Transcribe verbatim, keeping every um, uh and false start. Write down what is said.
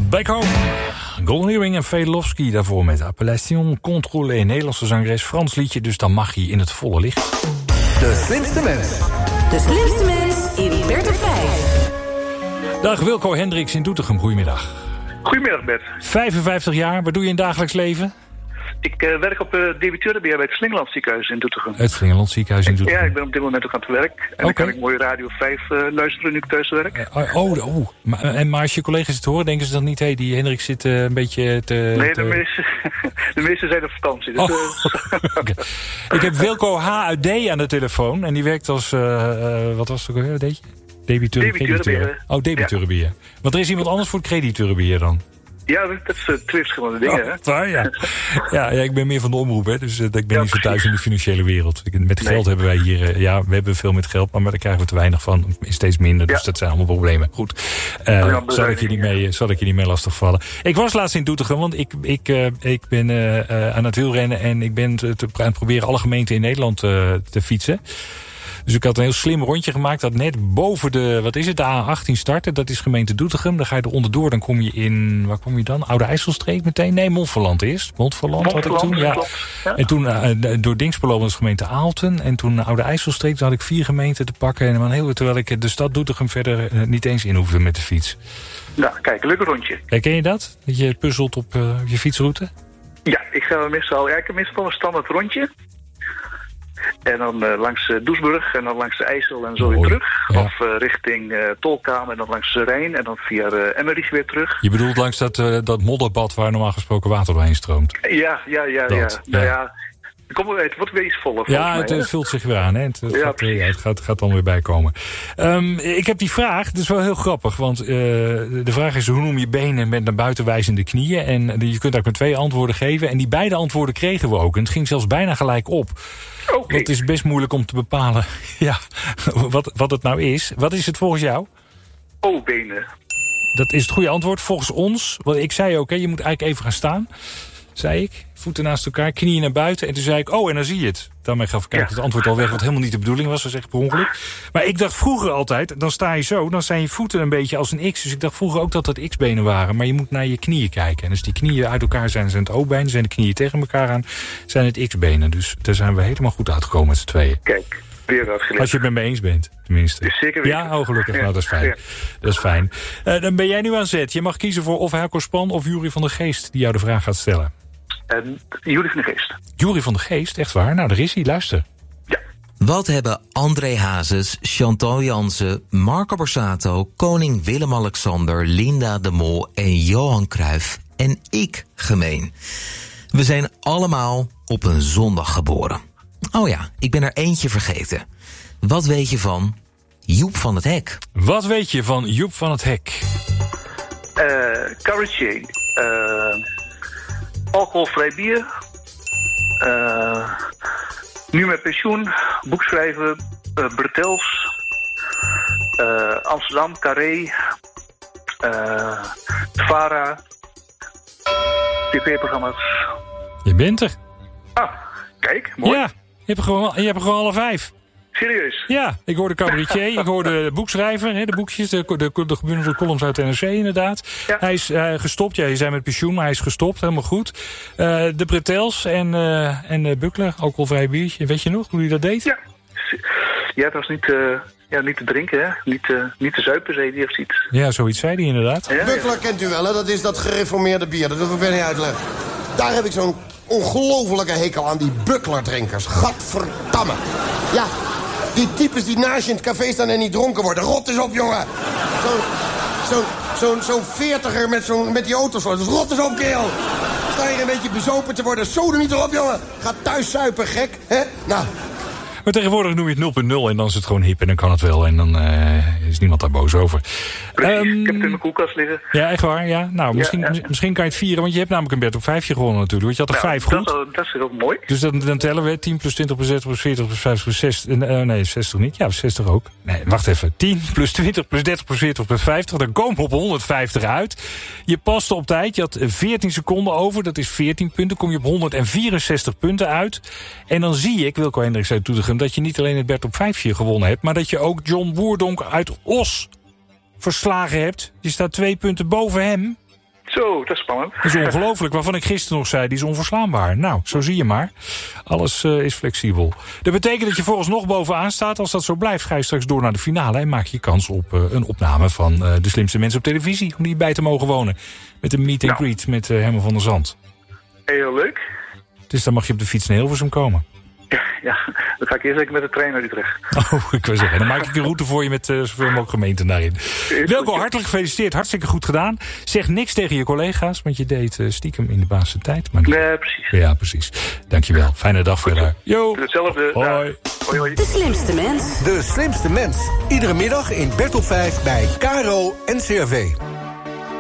Back Home. Golden Earring en Velovsky daarvoor met Appellation Contrôlée. Nederlandse zangeres, Frans liedje, dus dan mag hij in het volle licht. De slimste mens. De slimste mens in Bert op vijf. Dag Wilco Hendricks in Doetinchem, goedemiddag. Goedemiddag Bert. vijfenvijftig jaar, wat doe je in het dagelijks leven? Ik uh, werk op uh, debiteurenbeheer bij het Slingeland ziekenhuis in Doetinchem. Het Slingeland ziekenhuis in Doetinchem. Ja, ik ben op dit moment ook aan het werk. En okay. Dan kan ik mooie Radio vijf uh, luisteren nu ik thuis werk. Uh, oh, oh. Maar, en, maar als je collega's het horen, denken ze dan niet... hé, hey, die Hendricks zit uh, een beetje te... Nee, te... de meeste, de meeste zijn op vakantie. Dus, oh. uh... okay. Ik heb Wilco H. uit D aan de telefoon. En die werkt als... Uh, uh, wat was het ook alweer, deed je? Debiteurenbeheer. Oh, debiteurenbeheer. Ja. Want er is iemand anders voor het crediteurenbeheer dan? Ja, dat is uh, twee verschillende dingen. Oh, hè? Waar, ja. ja, ja, ik ben meer van de omroep, hè, dus uh, ik ben ja, niet zo thuis in de financiële wereld. Met geld nee. hebben wij hier, uh, ja, we hebben veel met geld, maar daar krijgen we te weinig van. Steeds minder, dus ja. dat zijn allemaal problemen. Goed, uh, ja, zal, ik je niet mee, zal ik je niet mee lastigvallen. Ik was laatst in Doetinchem, want ik, ik, uh, ik ben uh, uh, aan het wielrennen en ik ben te, te, aan het proberen alle gemeenten in Nederland uh, te fietsen. Dus ik had een heel slim rondje gemaakt dat net boven de, wat is het, de A achttien starten. Dat is gemeente Doetinchem. Dan ga je er onderdoor, dan kom je in, waar kom je dan? Oude IJsselstreek meteen? Nee, Montferland eerst. Montferland had ik toen, ja. ja. En toen uh, door Dingsperlo was gemeente Aalten. En toen Oude IJsselstreek, toen had ik vier gemeenten te pakken. En dan heel, terwijl ik de stad Doetinchem verder uh, niet eens in hoefde met de fiets. Nou, kijk, een leuk rondje. Herken je dat? Dat je puzzelt op uh, je fietsroute? Ja, ik ga meestal, ja, ik heb meestal een standaard rondje. En dan uh, langs uh, Doesburg en dan langs de IJssel en zo oh, weer terug. Ja. Of uh, richting uh, Tolkamer en dan langs de Rijn en dan via uh, Emmerich weer terug. Je bedoelt langs dat, uh, dat modderbad waar normaal gesproken water doorheen stroomt? Ja, ja, ja. Dat, ja. ja. Nou ja, kom, het wordt weer iets voller. Ja, mij, het, het vult zich weer aan. Hè? Het, het, ja, gaat, ja, het gaat, gaat dan weer bijkomen. Um, ik heb die vraag, dat is wel heel grappig. Want uh, de vraag is, hoe noem je benen met naar buiten wijzende knieën? En je kunt daar maar twee antwoorden geven. En die beide antwoorden kregen we ook. En het ging zelfs bijna gelijk op. Okay. Want het is best moeilijk om te bepalen ja, wat, wat het nou is. Wat is het volgens jou? O-benen. Dat is het goede antwoord volgens ons. Want ik zei ook, hè, je moet eigenlijk even gaan staan. Zei ik. Voeten naast elkaar, knieën naar buiten. En toen zei ik, oh, en dan zie je het. Daarmee gaf ik ja. het antwoord al weg, wat helemaal niet de bedoeling was. Dat was echt per ongeluk. Maar ik dacht vroeger altijd, dan sta je zo, dan zijn je voeten een beetje als een X. Dus ik dacht vroeger ook dat dat X-benen waren. Maar je moet naar je knieën kijken. En als die knieën uit elkaar zijn, zijn het O-benen. Zijn de knieën tegen elkaar aan, zijn het X-benen. Dus daar zijn we helemaal goed uitgekomen met z'n tweeën. Kijk, weer uitgeleerd. Als je het met me eens bent, tenminste. Is zeker weer. Ja, oh, gelukkig. Ja. Nou, dat is fijn. Ja. Dat is fijn. Uh, dan ben jij nu aan zet. Je mag kiezen voor of Helco Span of Jury van der Geest die jou de vraag gaat stellen. En Jury van der Geest. Jury van der Geest, echt waar? Nou, daar is hij. Luister. Ja. Wat hebben André Hazes, Chantal Jansen, Marco Borsato, koning Willem-Alexander, Linda de Mol en Johan Cruijff en ik gemeen? We zijn allemaal op een zondag geboren. Oh ja, ik ben er eentje vergeten. Wat weet je van Joep van het Hek? Wat weet je van Joep van het Hek? Uh, Cabaretier. Uh... Alcoholvrij bier. Uh, nu met pensioen. Boekschrijven. Uh, Bertels. Uh, Amsterdam. Carré. Uh, Vara. tv-programma's. Je bent er. Ah, kijk. Mooi. Ja, je hebt er gewoon, je hebt er gewoon alle vijf. Serieus? Ja, ik hoorde cabaretier, ik hoorde de boekschrijver, hè, de boekjes, de, de, de gebundelde columns uit de N R C inderdaad. Ja. Hij is uh, gestopt, ja, je zei met pensioen, maar hij is gestopt, helemaal goed. Uh, de Bretels en, uh, en de Buckler, alcoholvrij biertje, weet je nog hoe hij dat deed? Ja, ja het was niet, uh, ja, niet te drinken, hè? Niet, uh, niet te zuipen, zei hij of iets. Ja, zoiets zei hij inderdaad. Ja, Buckler ja. kent u wel, hè? Dat is dat gereformeerde bier, dat hoef ik weer niet uitleggen. Daar heb ik zo'n ongelofelijke hekel aan, die Buckler-drinkers. Gadverdamme. Ja. Die types die naast je in het café staan en niet dronken worden. Rot eens op, jongen. Zo'n zo, zo, zo veertiger met, zo, met die auto's. Dus rot eens op, kerel. Sta hier een beetje bezopen te worden. Zo er niet erop, jongen. Ga thuis suipen, gek. Hè? Nou. Maar tegenwoordig noem je het nul punt nul en dan is het gewoon hip en dan kan het wel. En dan uh, is niemand daar boos over. Um, ik heb het in mijn koelkast liggen. Ja, echt waar? Ja. Nou, misschien, ja, ja. misschien kan je het vieren, want je hebt namelijk een Bert op vijfje gewonnen natuurlijk. Want je had er nou, vijf goed. Dat, dat is ook mooi. Dus dan, dan tellen we tien plus twintig plus dertig plus veertig plus vijftig plus zestig. Uh, nee, zestig niet. Ja, zestig ook. Nee, wacht even. tien plus twintig plus dertig plus veertig plus vijftig. Dan komen we op honderdvijftig uit. Je paste op tijd. Je had veertien seconden over. Dat is veertien punten. Kom je op honderdvierenzestig punten uit. En dan zie ik, Wilco Hendricks uit Doetinchem, dat je niet alleen het Bert op vijfje gewonnen hebt, maar dat je ook John Boerdonk uit Os verslagen hebt. Je staat twee punten boven hem. Zo, dat is spannend. Dat is ongelooflijk. Waarvan ik gisteren nog zei, die is onverslaanbaar. Nou, zo zie je maar. Alles uh, is flexibel. Dat betekent dat je vooralsnog bovenaan staat. Als dat zo blijft, ga je straks door naar de finale... en maak je kans op uh, een opname van uh, De Slimste Mensen op televisie... om die bij te mogen wonen. Met een meet and nou. greet met uh, Herman van der Zand. Heel leuk. Dus dan mag je op de fiets naar Hilversum komen. Ja, ja, dan ga ik eerst even met de trein naar Utrecht. Oh, ik wil zeggen, dan maak ik een route voor je met uh, zoveel mogelijk gemeenten daarin. Wilco, hartelijk gefeliciteerd. Hartstikke goed gedaan. Zeg niks tegen je collega's, want je deed uh, stiekem in de baas de tijd. Maar... Nee, precies. Ja, precies. Dankjewel. Fijne dag verder. Jo. Hetzelfde. Hoi. Hoi, hoi. De Slimste Mens. De Slimste Mens. Iedere middag in Bert op vijf bij K R O N C R V.